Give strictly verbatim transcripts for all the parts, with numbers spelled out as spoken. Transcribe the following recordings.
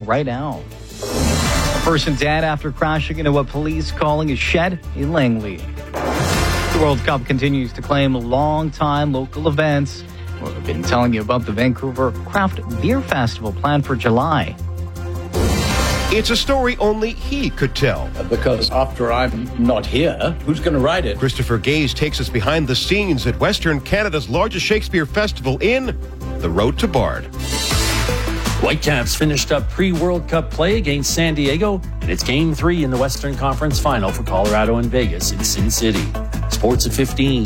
right now. A person dead after crashing into what police calling a shed in Langley. The World Cup continues to claim long-time local events. We've been telling you about the Vancouver Craft Beer Festival planned for July. It's a story only he could tell. Because after I'm not here, who's going to write it? Christopher Gaze takes us behind the scenes at Western Canada's largest Shakespeare festival in The Road to Bard. Whitecaps finished up pre-World Cup play against San Diego, and it's Game three in the Western Conference Final for Colorado and Vegas in Sin City. Sports at fifteen.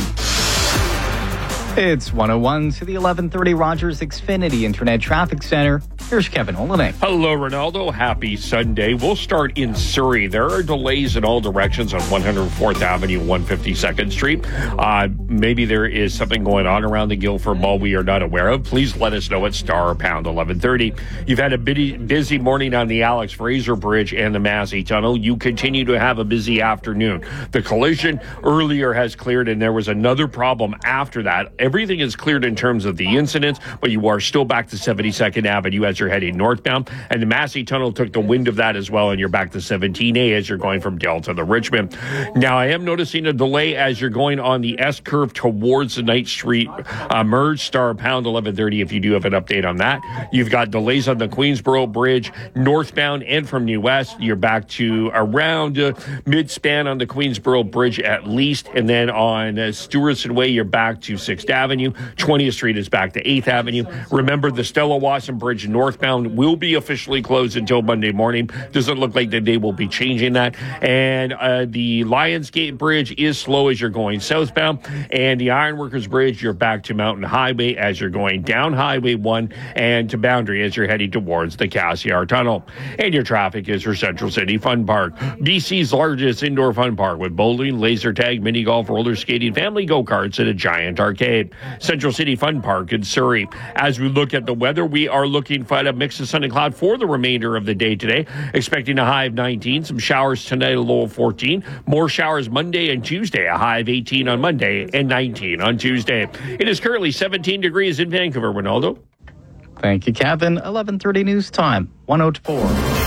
It's one oh one to the eleven thirty Rogers Xfinity Internet Traffic Center. Here's Kevin Olenek. Hello, Ronaldo. Happy Sunday. We'll start in Surrey. There are delays in all directions on one hundred fourth Avenue, one hundred fifty-second Street. Uh, maybe there is something going on around the Guildford Mall we are not aware of. Please let us know at star or pound eleven thirty. You've had a busy, busy morning on the Alex Fraser Bridge and the Massey Tunnel. You continue to have a busy afternoon. The collision earlier has cleared, and there was another problem after that. Everything is cleared in terms of the incidents, but you are still back to seventy-second Avenue as you're heading northbound. And the Massey Tunnel took the wind of that as well, and you're back to seventeen A as you're going from Delta to Richmond. Now, I am noticing a delay as you're going on the S-curve towards the Knight Street uh, merge, star pound eleven thirty if you do have an update on that. You've got delays on the Queensboro Bridge, northbound and from New West. You're back to around uh, mid-span on the Queensboro Bridge at least, and then on uh, Stewartson Way, you're back to sixth Avenue. twentieth Street is back to eighth Avenue. Remember, the Stella Wasson Bridge northbound will be officially closed until Monday morning. Doesn't look like that they will be changing that. And uh, the Lionsgate Bridge is slow as you're going southbound. And the Ironworkers Bridge, you're back to Mountain Highway as you're going down Highway one and to Boundary as you're heading towards the Cassiar Tunnel. And your traffic is for Central City Fun Park, B C's largest indoor fun park with bowling, laser tag, mini golf, roller skating, family go-karts, and a giant arcade. Central City Fun Park in Surrey. As we look at the weather, we are looking for a mix of sun and cloud for the remainder of the day today. Expecting a high of nineteen, some showers tonight, a low of fourteen. More showers Monday and Tuesday, a high of eighteen on Monday and nineteen on Tuesday. It is currently seventeen degrees in Vancouver, Ronaldo. Thank you, Kevin. eleven thirty news time, one oh four.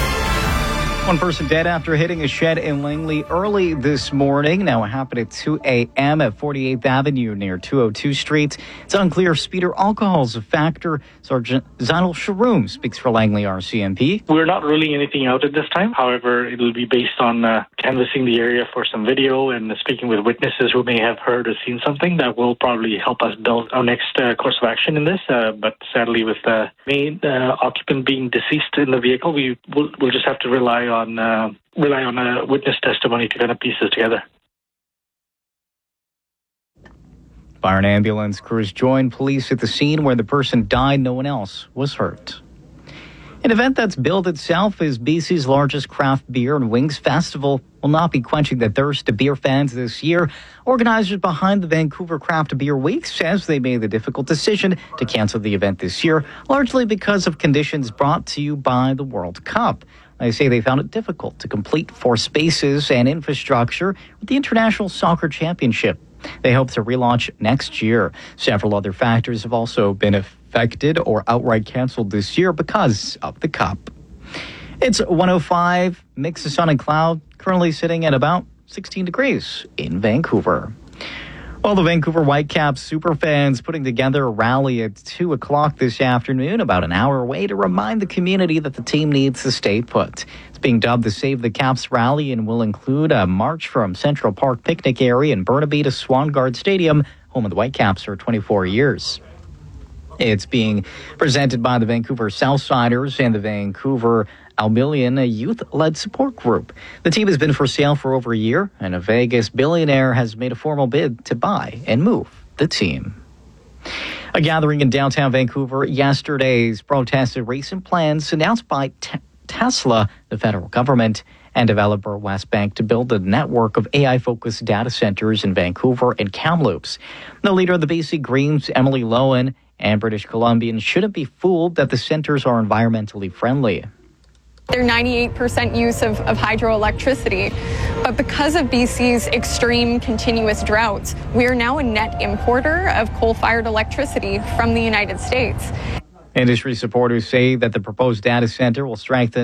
One person dead after hitting a shed in Langley early this morning. Now it happened at two a.m. at forty-eighth Avenue near two oh two Street. It's unclear if speed or alcohol is a factor. Sergeant Zanel Sharoom speaks for Langley R C M P. We're not ruling anything out at this time. However, it will be based on uh, canvassing the area for some video and speaking with witnesses who may have heard or seen something that will probably help us build our next uh, course of action in this. Uh, but sadly, with the main uh, occupant being deceased in the vehicle, we will we'll just have to rely on on uh, rely on a witness testimony to kind of piece this together. Fire and ambulance crews joined police at the scene where the person died. No one else was hurt. An event that's billed itself as B C's largest craft beer and wings festival will not be quenching the thirst of beer fans this year. Organizers behind the Vancouver Craft Beer Week says they made the difficult decision to cancel the event this year, largely because of conditions brought to you by the World Cup. They say they found it difficult to complete for spaces and infrastructure with the International Soccer Championship. They hope to relaunch next year. Several other factors have also been affected or outright canceled this year because of the Cup. It's one oh five, mix of sun and cloud, currently sitting at about sixteen degrees in Vancouver. Well, the Vancouver Whitecaps superfans putting together a rally at two o'clock this afternoon, about an hour away, to remind the community that the team needs to stay put. It's being dubbed the Save the Caps rally and will include a march from Central Park picnic area in Burnaby to Swangard Stadium, home of the Whitecaps for twenty-four years. It's being presented by the Vancouver Southsiders and the Vancouver Albilion, a youth-led support group. The team has been for sale for over a year, and a Vegas billionaire has made a formal bid to buy and move the team. A gathering in downtown Vancouver yesterday's protested recent plans announced by T- Tesla, the federal government, and developer Westbank to build a network of A I-focused data centers in Vancouver and Kamloops. The leader of the B C Greens, Emily Lowen, and British Columbians shouldn't be fooled that the centers are environmentally friendly. They're ninety-eight percent use of, of hydroelectricity. But because of B C's extreme continuous droughts, we are now a net importer of coal-fired electricity from the United States. Industry supporters say that the proposed data center will strengthen